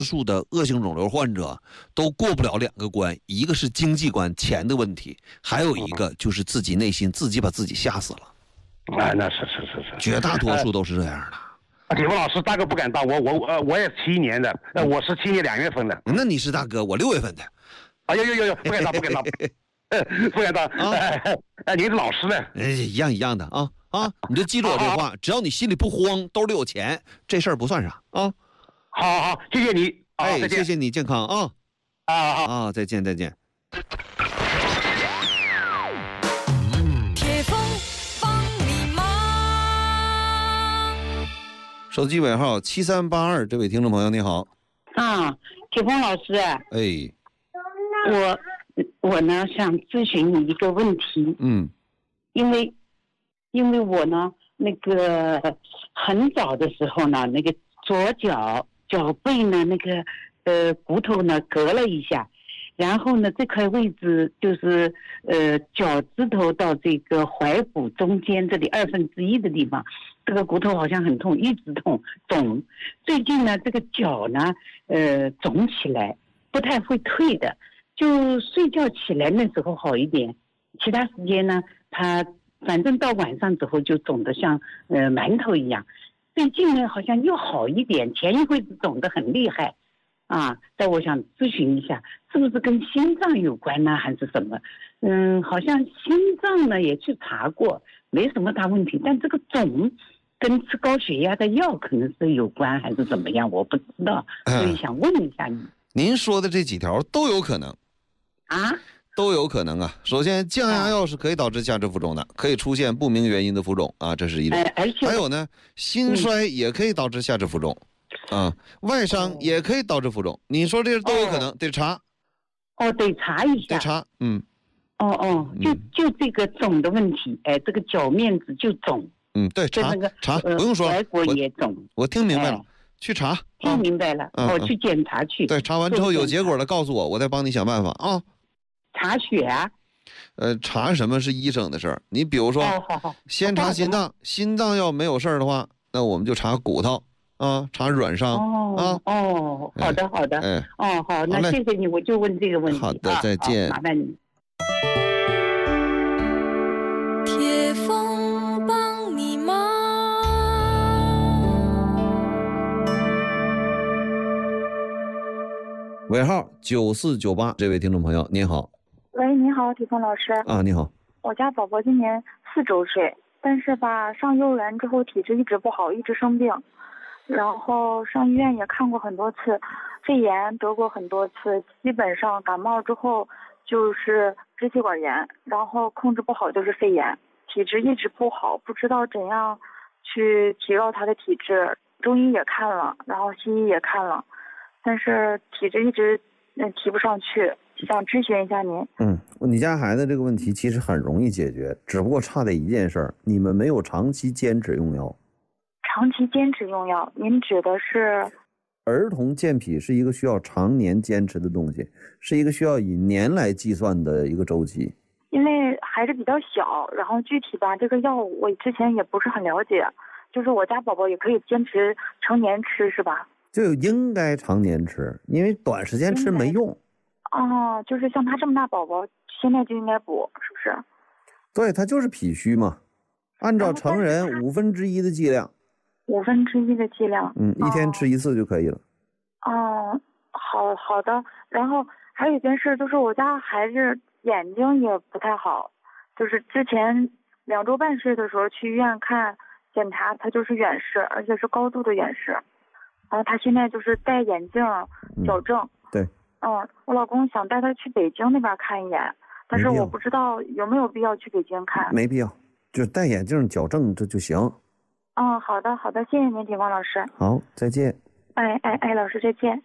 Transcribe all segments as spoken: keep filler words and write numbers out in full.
数的恶性肿瘤患者都过不了两个关，一个是经济关钱的问题，还有一个就是自己内心自己把自己吓死了。 啊，那是是是是， 绝大多数都是这样的。 呃、铁峰老师大哥不敢当，我我我我也七一年的，呃，我是七一年两月份的。 那你是大哥，我六月份的。 啊，有有有有，不敢当不敢当，不敢当啊！哎，您是老师呢？ 哎，一样一样的啊啊！你就记住我这话，只要你心里不慌，兜里有钱，这事儿不算啥啊。 好好好，谢谢你。 哎，谢谢你，健康啊！ 啊好啊，再见再见。 铁峰帮你忙。 手机尾号七三八二，这位听众朋友你好。 啊，铁峰老师。 哎， 我我呢想咨询你一个问题。 嗯， 因为因为我呢那个很早的时候呢，那个左脚脚背呢那个呃骨头呢割了一下，然后呢这块位置就是呃脚趾头到这个踝骨中间这里二分之一的地方，这个骨头好像很痛，一直痛肿。最近呢这个脚呢呃肿起来，不太会退的，就睡觉起来那时候好一点，其他时间呢它反正到晚上之后就肿得像呃馒头一样。最近呢好像又好一点，前一会子肿得很厉害啊。但我想咨询一下，是不是跟心脏有关呢，还是什么？嗯，好像心脏呢也去查过，没什么大问题，但这个肿跟吃高血压的药可能是有关，还是怎么样，我不知道，所以想问一下你。 您说的这几条都有可能啊， 都有可能啊。首先，降压药是可以导致下肢浮肿的，可以出现不明原因的浮肿啊，这是一种。 而且还有呢，心衰也可以导致下肢浮肿，嗯、啊，外伤也可以导致浮肿。你说这都有可能，哦、得查。 哦，得查一下。 得查，嗯。 哦哦，就就这个肿的问题，哎，这个脚面子就肿。 嗯，对，查、那个、查，不用说了。 踝骨也肿。 我听明白了。哎，去查， 听明白了，我、啊哦、去检查去。 对，查完之后有结果了，告诉我，我再帮你想办法啊。 查血啊？ 呃，查什么是医生的事儿。你比如说， 哦、好好先查心脏，心脏要没有事儿的话，那我们就查骨头啊，查软伤。 哦、啊、哦，好的好的， 哎， 哦好，那谢谢你，我就问这个问题。 好的，再见， 麻烦你。 铁峰帮你忙。 尾号九四九八，这位听众朋友您好。 喂，你好，铁峰老师。 啊，你好。 我家宝宝今年四周岁，但是吧，上幼儿园之后体质一直不好，一直生病，然后上医院也看过很多次，肺炎得过很多次，基本上感冒之后就是支气管炎，然后控制不好就是肺炎，体质一直不好，不知道怎样去提高他的体质。中医也看了，然后西医也看了，但是体质一直嗯提不上去，想咨询一下您。 嗯，你家孩子这个问题其实很容易解决，只不过差的一件事儿，你们没有长期坚持用药。 长期坚持用药，您指的是？ 儿童健脾是一个需要常年坚持的东西，是一个需要以年来计算的一个周期。 因为孩子比较小，然后具体吧，这个药我之前也不是很了解，就是我家宝宝也可以坚持成年吃是吧？ 就应该常年吃，因为短时间吃没用。 哦，就是像他这么大宝宝，现在就应该补，是不是？ 对，他就是脾虚嘛，按照成人五分之一的剂量。 五分之一的剂量。 嗯，一天吃一次就可以了。 哦，好好的。然后还有一件事，就是我家孩子眼睛也不太好，就是之前两周半岁的时候去医院看检查，他就是远视，而且是高度的远视。然后他现在就是戴眼镜矫正。 嗯、对。 嗯，我老公想带他去北京那边看一眼，但是我不知道有没有必要去北京看。 没必要，就戴眼镜矫正这就行。 嗯，好的好的，谢谢您，铁峰老师。 好，再见。 哎哎哎，老师再见。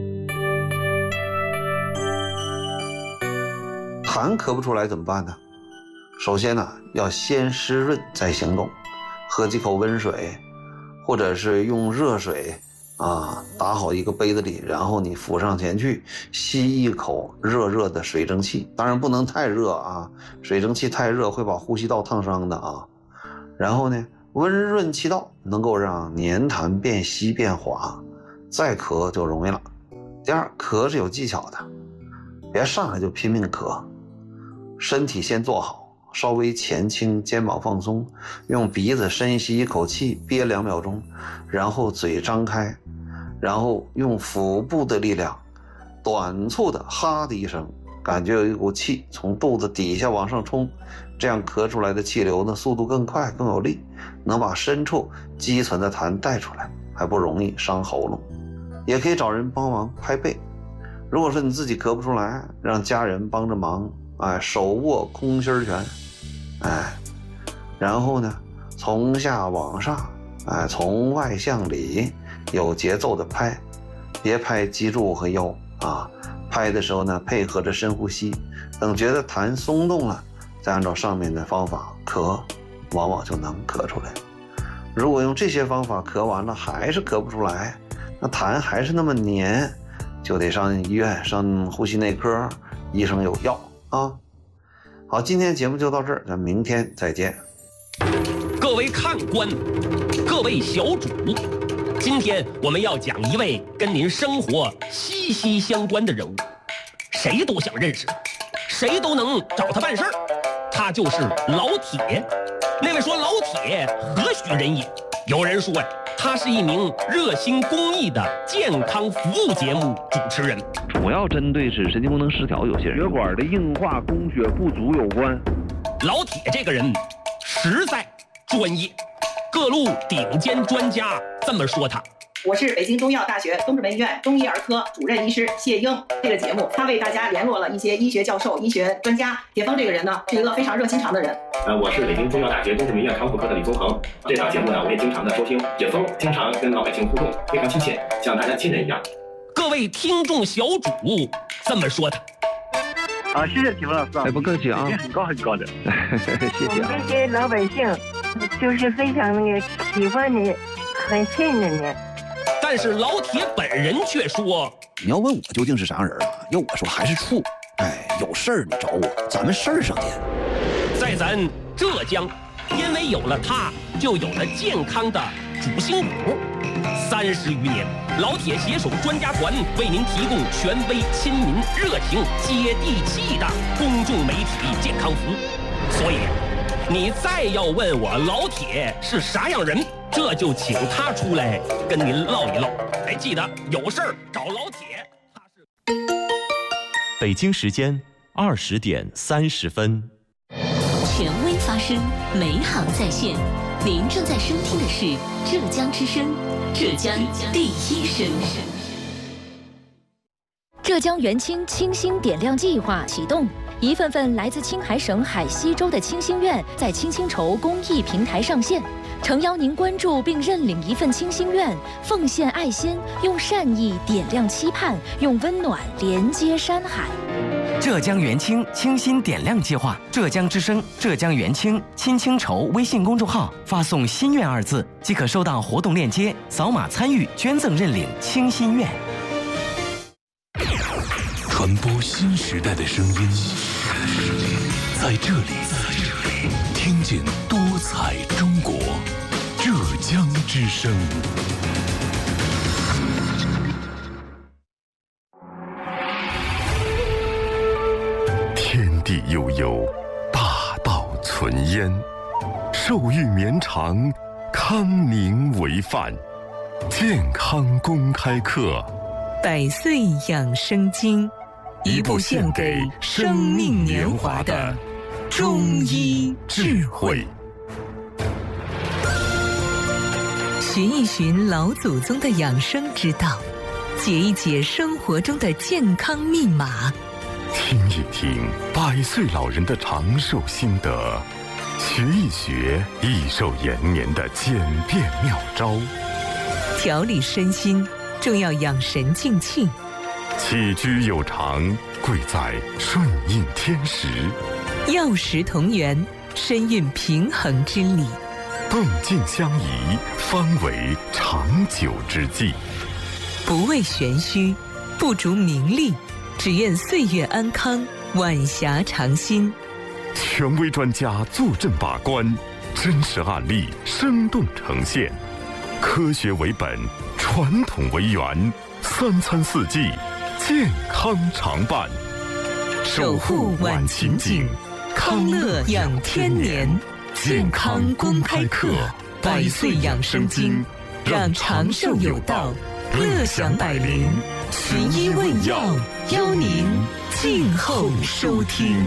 痰咳不出来怎么办呢？首先呢，要先湿润再行动，喝几口温水，或者是用热水啊打好一个杯子里，然后你俯上前去吸一口热热的水蒸气，当然不能太热啊，水蒸气太热会把呼吸道烫伤的啊。然后呢，温润气道，能够让黏痰变稀变滑，再咳就容易了。 第二，咳是有技巧的，别上来就拼命咳，身体先做好，稍微前倾，肩膀放松，用鼻子深吸一口气，憋两秒钟，然后嘴张开，然后用腹部的力量，短促的哈的一声，感觉有一股气从肚子底下往上冲，这样咳出来的气流呢，速度更快更有力，能把深处积存的痰带出来，还不容易伤喉咙。也可以找人帮忙拍背，如果说你自己咳不出来，让家人帮着忙，哎，手握空心拳，哎，然后呢，从下往上，哎，从外向里，有节奏的拍，别拍脊柱和腰啊。拍的时候呢，配合着深呼吸，等觉得痰松动了，再按照上面的方法咳，往往就能咳出来。如果用这些方法咳完了还是咳不出来，那痰还是那么黏，就得上医院，上呼吸内科，医生有药啊。好，今天节目就到这儿，咱明天再见。 各位看官，各位小主，今天我们要讲一位跟您生活息息相关的人物，谁都想认识，谁都能找他办事儿，他就是老铁。那位说老铁何许人也？有人说呀，他是一名热心公益的健康服务节目主持人， 主要针对是神经功能失调有些人，血管的硬化供血不足有关。 老铁这个人实在专业，各路顶尖专家这么说他。 我是北京中医药大学东直门医院中医儿科主任医师谢英。这个节目他为大家联络了一些医学教授、医学专家。铁峰这个人呢，是一个非常热心肠的人。 呃，我是北京中医药大学东直门医院康复科的李宗恒。这档节目呢，我也经常的收听。铁峰经常跟老百姓互动，非常亲切，像大家亲人一样。 各位听众小主这么说他。 啊，谢谢铁峰老师啊， 哎，不客气啊， 很高很高的， 谢谢啊。 我们这些老百姓就是非常那个喜欢你，很信任你。 但是老铁本人却说：“ 你要问我究竟是啥人啊？要我说还是处。哎，有事儿你找我，咱们事儿上见。” 在咱浙江，因为有了他，就有了健康的主心骨。三十余年，老铁携手专家团为您提供权威、亲民、热情、接地气的公众媒体健康服务。所以，你再要问我老铁是啥样人，这就请他出来跟您唠一唠。哎，记得有事儿找老铁。他是北京时间二十点三十分。 权威发声，美好在线。您正在收听的是浙江之声，浙江第一声。 浙江元清清新点亮计划启动。一份份来自青海省海西州的清心愿在青青筹公益平台上线，诚邀您关注并认领一份清心愿，奉献爱心，用善意点亮期盼，用温暖连接山海。 浙江元清清新点亮计划，浙江之声、浙江元清青青筹微信公众号发送“心愿”二字，即可收到活动链接，扫码参与捐赠认领清心愿。 传播新时代的声音，在这里听见多彩中国，浙江之声。 天地悠悠，大道存焉，寿育绵长，康宁为范。健康公开课， 百岁养生经，一部献给生命年华的中医智慧。寻一寻老祖宗的养生之道，解一解生活中的健康密码， 听一听百岁老人的长寿心得，学一学益寿延年的简便妙招。 调理身心，重要养神静气。 起居有常，贵在顺应天时。 药食同源，深蕴平衡之理。 动静相宜，方为长久之计。 不为玄虚，不逐名利，只愿岁月安康，晚霞长新。 权威专家坐镇把关，真实案例生动呈现。科学为本，传统为源，三餐四季健康常伴， 守护晚晴景，康乐养天年。健康公开课，百岁养生经，让长寿有道，乐享百龄。寻医问药，邀您静候收听。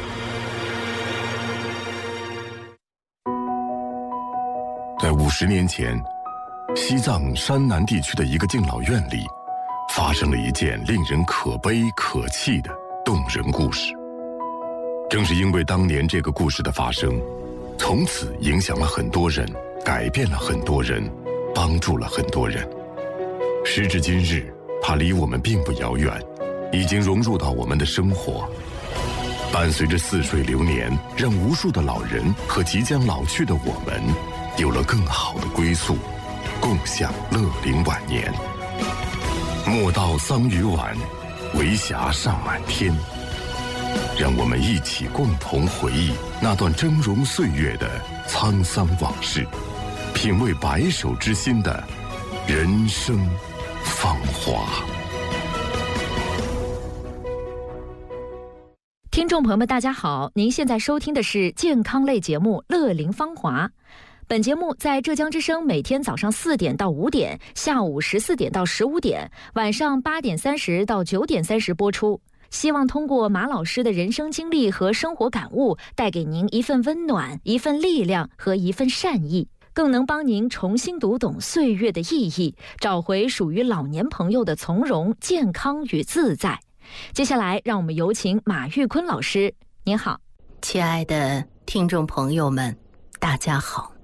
在五十年前，西藏山南地区的一个敬老院里，发生了一件令人可悲可气的动人故事。正是因为当年这个故事的发生，从此影响了很多人，改变了很多人，帮助了很多人。时至今日，它离我们并不遥远，已经融入到我们的生活，伴随着似水流年，让无数的老人和即将老去的我们有了更好的归宿，共享乐龄晚年。莫道桑榆晚，为霞尚满天。让我们一起共同回忆那段峥嵘岁月的沧桑往事，品味白首之心的人生芳华。 听众朋友们，大家好，您现在收听的是健康类节目《乐龄芳华》。本节目在浙江之声每天早上四点到五点，下午十四点到十五点，晚上八点三十到九点三十播出。希望通过马老师的人生经历和生活感悟，带给您一份温暖、一份力量和一份善意，更能帮您重新读懂岁月的意义，找回属于老年朋友的从容、健康与自在。接下来，让我们有请马玉坤老师。您好， 亲爱的听众朋友们，大家好。